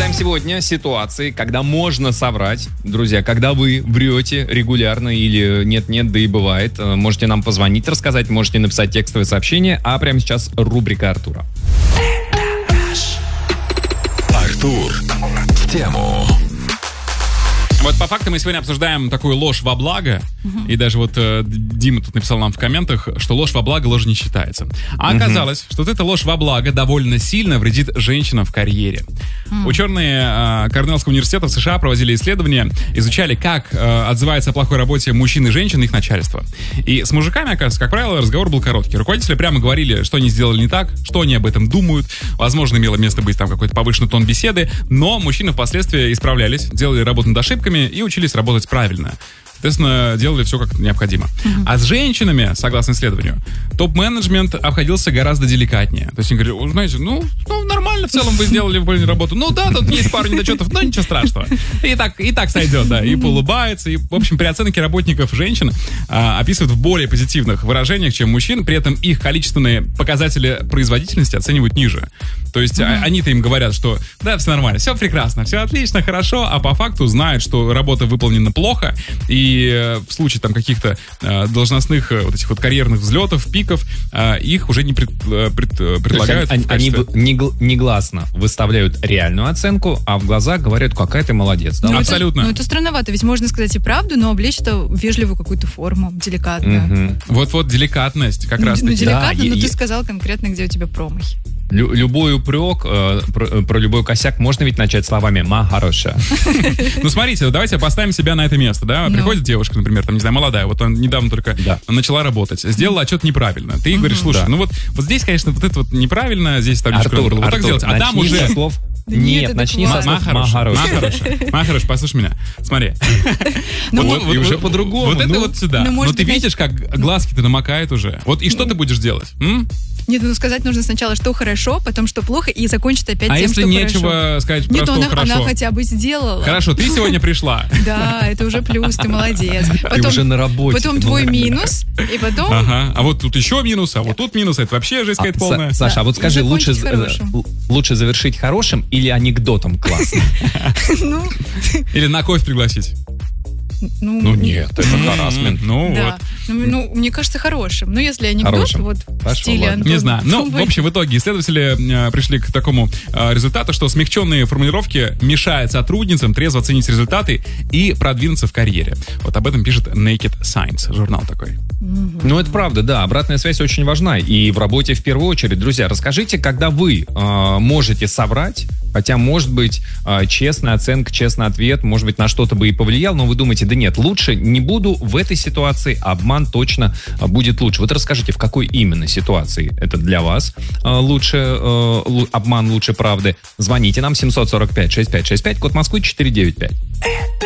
Обсуждаем сегодня ситуации, когда можно соврать. Друзья, когда вы врете регулярно или нет-нет, да и бывает. Можете нам позвонить, рассказать, можете написать текстовое сообщение. А прямо сейчас рубрика Артура. Артур в тему. Вот по факту мы сегодня обсуждаем такую ложь во благо. И даже вот Дима тут написал нам в комментах, что ложь во благо ложь не считается. А оказалось, что вот эта ложь во благо довольно сильно вредит женщинам в карьере. Ученые Корнеллского университета в США проводили исследования, изучали, как отзывается о плохой работе мужчин и женщин их начальство. И с мужиками, оказывается, как правило, разговор был короткий. Руководители прямо говорили, что они сделали не так, что они об этом думают. Возможно, имело место быть там какой-то повышенный тон беседы, но мужчины впоследствии исправлялись, делали работу над ошибками и учились работать правильно. Соответственно, делали все как необходимо. А с женщинами, согласно исследованию, топ-менеджмент обходился гораздо деликатнее. То есть они говорили, знаете, нормально в целом вы сделали выполненную работу. Ну да, тут есть пару недочетов, но ничего страшного. И так сойдет, да. И поулыбается. И, в общем, при оценке работников женщин описывают в более позитивных выражениях, чем мужчин. При этом их количественные показатели производительности оценивают ниже. То есть они-то им говорят, что да, все нормально, все прекрасно, все отлично, хорошо, а по факту знают, что работа выполнена плохо, и в случае там каких-то должностных вот этих вот карьерных взлетов, пиков, их уже не предлагают. Они негласно выставляют реальную оценку, а в глаза говорят, какая ты молодец. Да? Абсолютно. Это странновато, ведь можно сказать и правду, но облечь это в вежливую какую-то форму, деликатную. Вот деликатность как раз таки. Деликатно, но ты сказал конкретно, где у тебя промахи. Любой упрек, про любой косяк можно ведь начать словами «ма хорошая». Ну, смотрите, давайте поставим себя на это место, да? Приходит девушка, например, там, не знаю, молодая, вот она недавно только начала работать, сделала отчет неправильно. Ты ей говоришь, слушай, ну вот здесь, конечно, вот это вот неправильно, здесь табличку надо было вот так сделать, а там уже... Нет, начни со слов «ма хорошая». Ма хорошая, послушай меня, смотри. И уже по-другому. Вот это вот сюда. Но ты видишь, как глазки-то намокают уже. Вот и что ты будешь делать? Нет, сказать нужно сначала, что хорошо, потом, что плохо, и закончить опять тем, что хорошо. А если нечего сказать про что хорошо? Нет, она хотя бы сделала. Хорошо, ты сегодня пришла. Да, это уже плюс, ты молодец. Ты уже на работе. Потом твой минус, и потом... Ага, а вот тут еще минус, а вот тут минус, это вообще жесть какая-то полная. Саша, а вот скажи, лучше завершить хорошим или анекдотом классным? Или на кофе пригласить? Ну нет, это харассмент. Да. Мне кажется, хорошим. Но если анекдот, вот в стиле Антона. Не знаю. Ну, в общем, в итоге исследователи пришли к такому результату, что смягченные формулировки мешают сотрудницам трезво оценить результаты и продвинуться в карьере. Вот об этом пишет Naked Science, журнал такой. Ну, это правда, да. Обратная связь очень важна. И в работе в первую очередь. Друзья, расскажите, когда вы можете соврать, хотя, может быть, честная оценка, честный ответ, может быть, на что-то бы и повлиял, но вы думаете, да нет, лучше не буду в этой ситуации, обман точно будет лучше. Вот расскажите, в какой именно ситуации это для вас лучше, обман лучше правды. Звоните нам 745-6565, код Москвы 495.